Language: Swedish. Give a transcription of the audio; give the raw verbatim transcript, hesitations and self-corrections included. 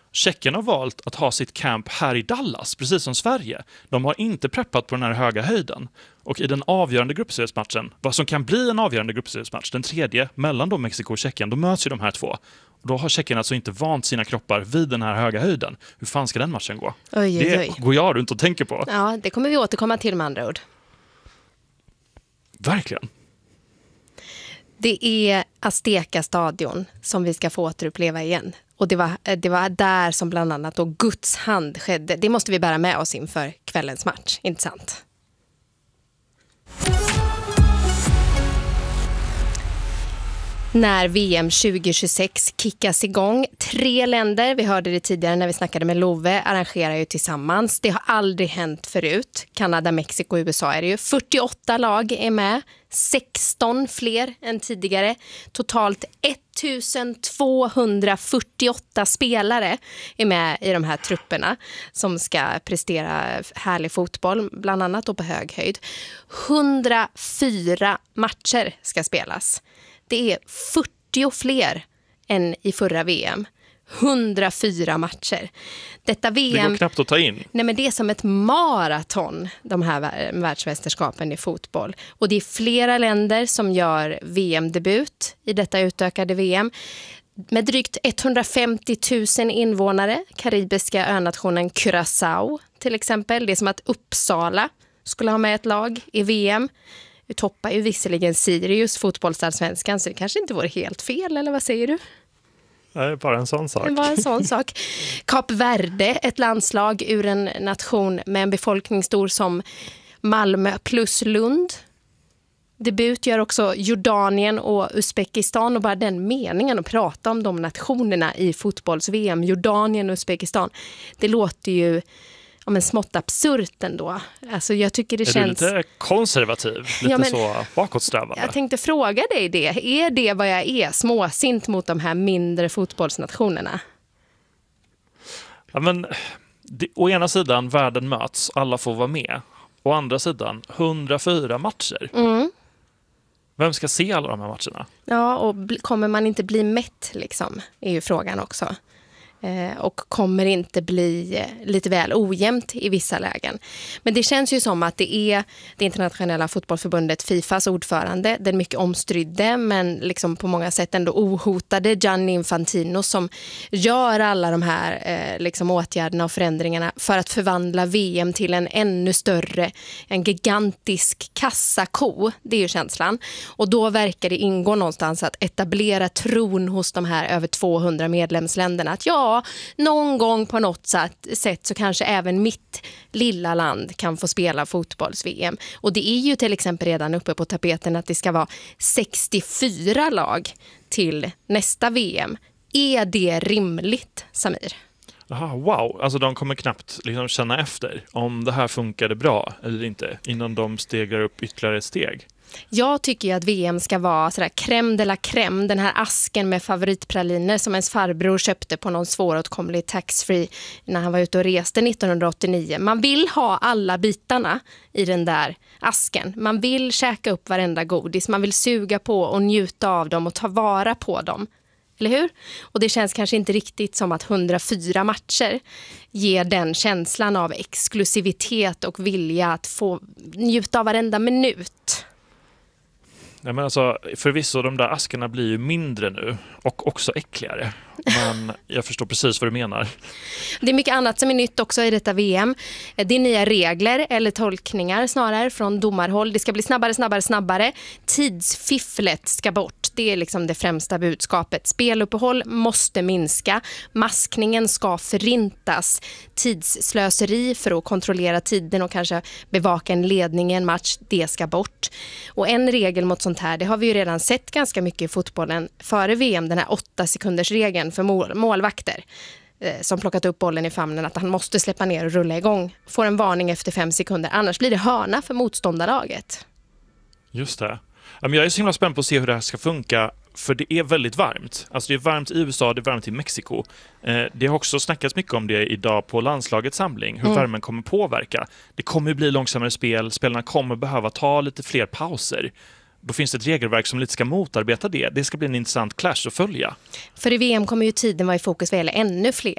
Tjeckien har valt att ha sitt camp här i Dallas, precis som Sverige. De har inte preppat på den här höga höjden. Och i den avgörande gruppseriesmatchen, vad som kan bli en avgörande gruppseriesmatch, den tredje mellan då Mexiko och Tjeckien, då möts ju de här två. Och då har Tjeckien alltså inte vant sina kroppar vid den här höga höjden. Hur fan ska den matchen gå? Oj, oj, det oj. går jag runt och tänker på. Ja, det kommer vi återkomma till med andra ord. Verkligen. Det är Azteca stadion som vi ska få återuppleva igen. Och det var, det var där som bland annat då Guds hand skedde. Det måste vi bära med oss inför kvällens match, inte sant? När V M tjugo tjugosex kickas igång. Tre länder, vi hörde det tidigare när vi snackade med Love, arrangerar ju tillsammans. Det har aldrig hänt förut. Kanada, Mexiko och U S A är det ju. fyrtioåtta lag är med. sexton fler än tidigare. Totalt ettusentvåhundrafyrtioåtta spelare är med i de här trupperna som ska prestera härlig fotboll, bland annat då på hög höjd. hundrafyra matcher ska spelas. Det är fyrtio fler än i förra V M. hundrafyra matcher. Detta V M... Det går knappt att ta in. Nej, men det är som ett maraton, de här världsmästerskapen i fotboll. Och det är flera länder som gör V M-debut i detta utökade V M. Med drygt etthundrafemtio tusen invånare, karibiska önationen Curaçao till exempel. Det är som att Uppsala skulle ha med ett lag i V M. Vi toppar ju visserligen Sirius fotbollsallsvenskan, så det kanske inte vore helt fel, eller vad säger du? Nej, bara en sån sak. Det var en sån sak. Kap Verde, ett landslag ur en nation med en befolkning stor som Malmö plus Lund. Debut gör också Jordanien och Uzbekistan, och bara den meningen att prata om de nationerna i fotbolls-V M, Jordanien och Uzbekistan, det låter ju ja, men smått absurt ändå. Alltså jag tycker det är känns... du lite konservativ? Lite ja, men... så bakåtsträvande? Jag tänkte fråga dig det. Är det vad jag är? Småsint mot de här mindre fotbollsnationerna? Ja, men det, å ena sidan, världen möts. Alla får vara med. Å andra sidan, hundrafyra matcher. Mm. Vem ska se alla de här matcherna? Ja, och bl- kommer man inte bli mätt liksom, är ju frågan också. Eh, och kommer inte bli eh, lite väl ojämnt i vissa lägen. Men det känns ju som att det är det internationella fotbollsförbundet FIFAs ordförande, den mycket omstridde men liksom på många sätt ändå ohotade Gianni Infantino, som gör alla de här eh, liksom åtgärderna och förändringarna för att förvandla V M till en ännu större, en gigantisk kassako. Det är ju känslan. Och då verkar det ingå någonstans att etablera tron hos de här över tvåhundra medlemsländerna att ja, någon gång på något sätt så kanske även mitt lilla land kan få spela fotbolls-V M. Och det är ju till exempel redan uppe på tapeten att det ska vara sextiofyra lag till nästa V M. Är det rimligt, Samir? Aha, wow, alltså de kommer knappt liksom känna efter om det här funkade bra eller inte innan de stegrar upp ytterligare ett steg. Jag tycker ju att V M ska vara sådär crème de la crème, den här asken med favoritpraliner som ens farbror köpte på någon svåråtkomlig taxfree när han var ute och reste nittonhundraåttionio. Man vill ha alla bitarna i den där asken. Man vill käka upp varenda godis, man vill suga på och njuta av dem och ta vara på dem. Eller hur? Och det känns kanske inte riktigt som att hundrafyra matcher ger den känslan av exklusivitet och vilja att få njuta av varenda minut. Nej, men alltså, förvisso, de där askarna blir ju mindre nu och också äckligare. Men jag förstår precis vad du menar. Det är mycket annat som är nytt också i detta V M. Det är nya regler eller tolkningar snarare från domarhåll. Det ska bli snabbare, snabbare, snabbare. Tidsfifflet ska bort. Det är liksom det främsta budskapet. Speluppehåll måste minska. Maskningen ska förintas. Tidsslöseri för att kontrollera tiden och kanske bevaka en ledning i en match, det ska bort. Och en regel mot sånt här, det har vi ju redan sett ganska mycket i fotbollen före V M, den här åtta sekunders regeln för mål, målvakter eh, som plockat upp bollen i famnen, att han måste släppa ner och rulla igång. Får en varning efter fem sekunder, annars blir det hörna för motståndarlaget. Just det. Jag är så himla spänd på att se hur det här ska funka, för det är väldigt varmt. Alltså det är varmt i U S A, det är varmt i Mexiko. Eh, det har också snackats mycket om det idag på landslagets samling, hur mm. värmen kommer påverka. Det kommer bli långsammare spel, spelarna kommer behöva ta lite fler pauser. Då finns det ett regelverk som lite ska motarbeta det. Det ska bli en intressant clash att följa. För i V M kommer ju tiden vara i fokus vad gäller ännu fler